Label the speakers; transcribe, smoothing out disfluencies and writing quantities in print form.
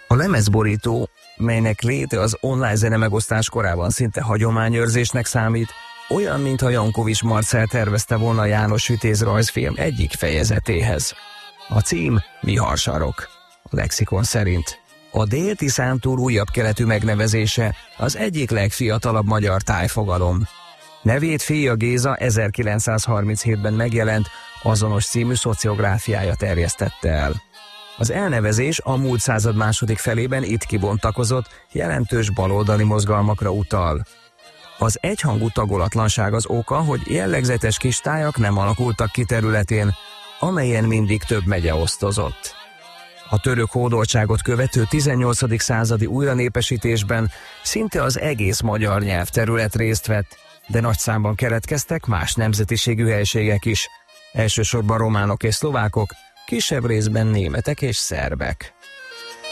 Speaker 1: A lemezborító, melynek léte az online zenemegosztás korában szinte hagyományőrzésnek számít, olyan, mintha Jankovics Marcell tervezte volna János Vitéz rajzfilm egyik fejezetéhez. A cím Viharsarok, a lexikon szerint. A Dél-Tiszántúl újabb keletű megnevezése az egyik legfiatalabb magyar tájfogalom. Nevét Féja Géza 1937-ben megjelent Azonos című szociográfiája terjesztette el. Az elnevezés a múlt század második felében itt kibontakozott, jelentős baloldali mozgalmakra utal. Az egyhangú tagolatlanság az oka, hogy jellegzetes kis tájak nem alakultak ki területén, amelyen mindig több megye osztozott. A török hódoltságot követő 18. századi újranépesítésben szinte az egész magyar nyelvterület részt vett, de nagy számban keletkeztek más nemzetiségű helységek is, elsősorban románok és szlovákok, kisebb részben németek és szerbek.